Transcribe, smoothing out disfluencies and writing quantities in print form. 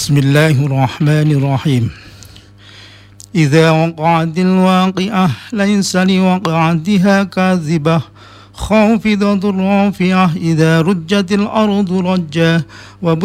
بسم الله الرحمن الرحيم. إذا وقعت الواقعة ليس لوقعتها كاذبة خافضة رافعة إذا رجت الأرض رجا